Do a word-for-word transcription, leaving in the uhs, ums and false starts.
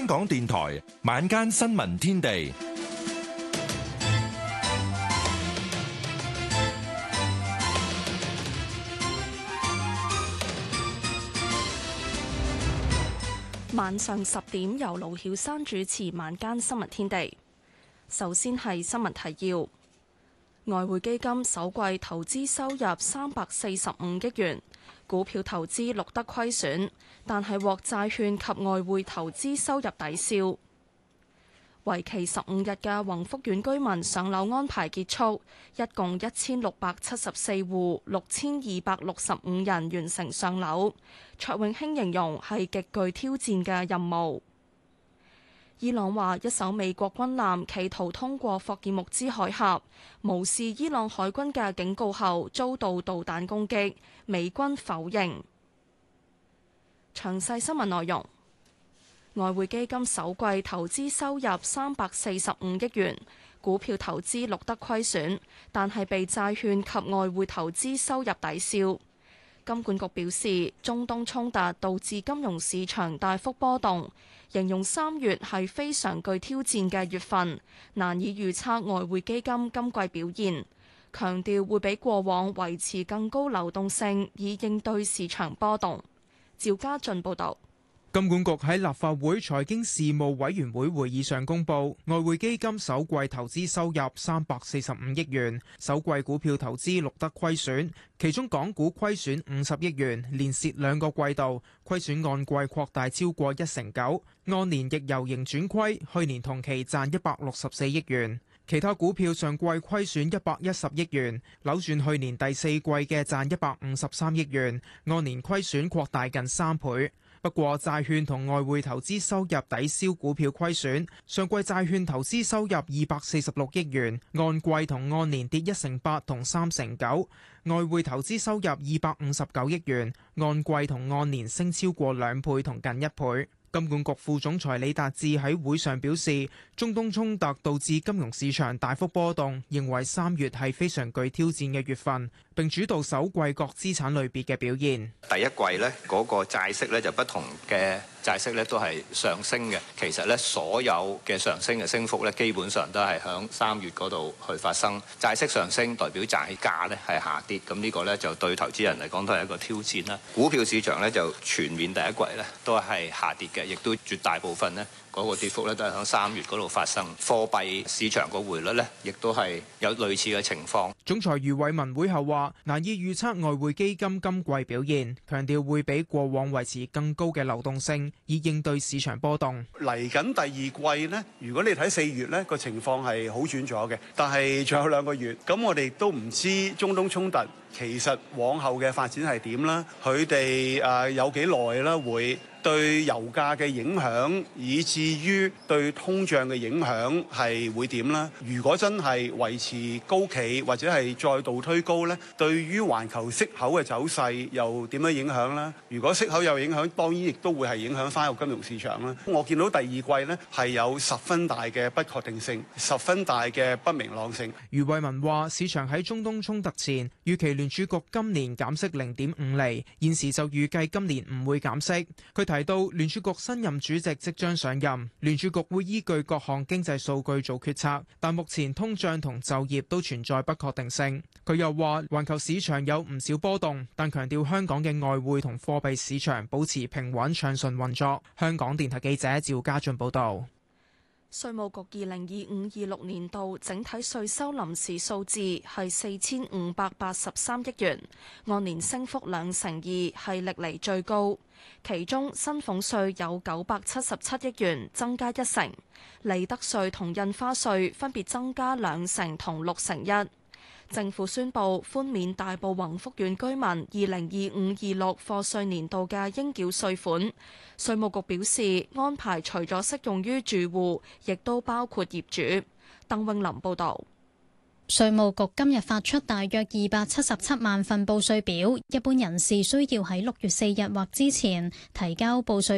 香港電台晚間新聞天地， 晚上十點由盧曉珊主持晚間新聞天地。首先係新聞提要：外匯基金首季投資收入三百四十五億元，股票投資錄得虧損，但係獲債券及外匯投資收入抵消。為期十五日嘅宏福苑居民上樓安排結束，一共一千六百七十四戶，六千二百六十五人完成上樓。卓永興形容係極具挑戰嘅任務。伊朗話一艘美國軍艦企圖通過霍爾木茲海峽，無視伊朗海軍嘅警告後遭到導彈攻擊，美軍否認。詳細新聞內容。外匯基金首季投資收入三百四十五億元，股票投資錄得虧損，但係被債券及外匯投資收入抵消。金管局表示，中東衝突導致金融市場大幅波動，形容三月係非常具挑戰嘅月份，難以預測外匯基金今季表現，強調會比過往維持更高流動性，以應對市場波動。趙家俊報導。 金管局喺立法會財經事務委員會會議上公布，外匯基金首季投資收入三百四十五億元，首季股票投資錄得虧損，其中港股虧損五十億元，連蝕兩個季度，虧損按季擴大超過一成九，按年亦由盈轉虧，去年同期賺一百六十四億元。其他股票上季虧損一百一十億元，扭轉去年第四季嘅賺一百五十三億元，按年虧損擴大近三倍。不過債券同外匯投資收入抵消股票虧損，上季債券投資收入二百四十六億元，按季同按年跌一成八同三成九；外匯投資收入二百五十九億元，按季同按年升超過兩倍同近一倍。金管局副總裁李達志喺會上表示，中東衝突導致金融市場大幅波動，認為三月係非常具挑戰嘅月份，並主導首季各資產類別嘅表現。 第一季呢嗰個債息呢就不同嘅債息呢都係上升嘅，其實呢所有嘅上升嘅升幅呢基本上都係響三月嗰度去發生。債息上升代表債價呢係下跌，咁呢個呢就對投資人嚟講都係一個挑戰啦。股票市場呢就全面第一季呢都係下跌嘅。亦都絕大部分呢嗰個跌幅咧都係喺三月嗰度發生。貨幣市場個匯率呢亦都係有類似嘅情況。 總裁余偉文會後話：難以預測外匯基金今季表現，強調會比過往維持更高嘅流動性，以應對市場波動。 嚟緊第二季呢，如果你睇四月呢個情況係好轉咗嘅，但係仲有兩個月，咁我哋都唔知中東衝突其實往後嘅發展係點啦，佢哋誒有幾耐啦會對油價嘅影響，以至於對通脹嘅影響係會點啦？如果真係維持高企，或者係再度推高呢，對於環球息口嘅走勢又點樣影響呢？如果息口有影響，當然亦都會係影響翻個金融市場啦。我見到第二季呢係有十分大嘅不確定性，十分大嘅不明朗性。 余偉文話：市場喺中東衝突前預期聯儲局今年減息零點五厘，現時就預計今年唔會減息。佢提到聯儲局新任主席即將上任，聯儲局會依據各項經濟數據做決策，但目前通脹同就業都存在不確定性。佢又話，環球市場有唔少波動，但強調香港嘅外匯同貨幣市場保持平穩暢順運作。香港電台記者趙家俊報道。 稅務局二零二五二六年度整體稅收臨時數字係四千五百八十三億元，按年升幅兩成二，係歷嚟最高。其中薪俸稅有九百七十七億元，增加一成；利得稅同印花稅分別增加兩成同六成一。政府宣布寬免大埔宏福苑居民二零二五二六課稅年度嘅應繳稅款。稅務局表示，安排除咗適用於住戶，亦都包括業主。鄧永林報導。 稅務局今日發出大約二百七十七萬份報稅表，一般人士需要喺六月四日或之前提交報稅